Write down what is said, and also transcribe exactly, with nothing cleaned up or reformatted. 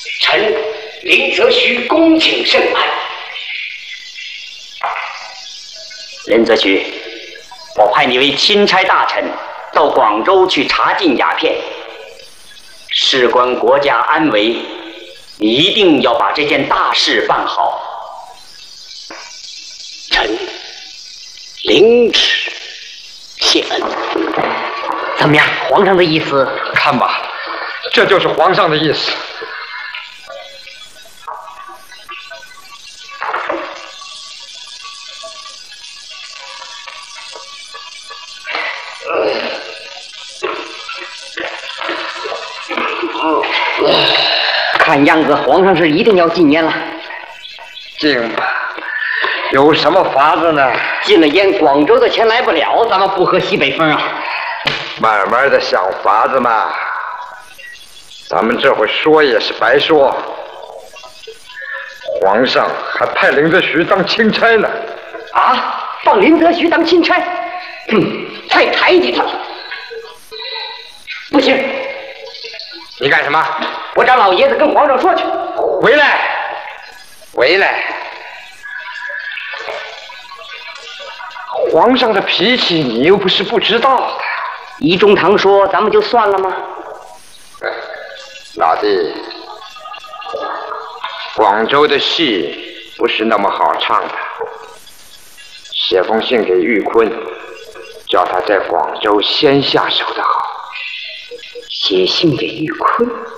臣林则徐恭请圣安。林则徐，我派你为钦差大臣，到广州去查禁鸦片，事关国家安危，你一定要把这件大事办好。臣领旨谢恩。怎么样，皇上的意思？ 看吧，这就是皇上的意思。 看样子皇上是一定要禁烟了。 禁吧，有什么法子呢？ 禁了烟，广州的钱来不了，咱们不喝西北风啊。 慢慢的想法子嘛。咱们这会说也是白说。皇上还派林则徐当钦差呢。 啊，放林则徐当钦差？嗯，太抬举他了。不行。 你干什么？ 我找老爷子跟皇上说去。 回来，回来！皇上的脾气你又不是不知道的。 仪中堂说，咱们就算了吗？ 老弟，广州的戏不是那么好唱的。写封信给玉坤，叫他在广州先下手的好。 写信给玉坤。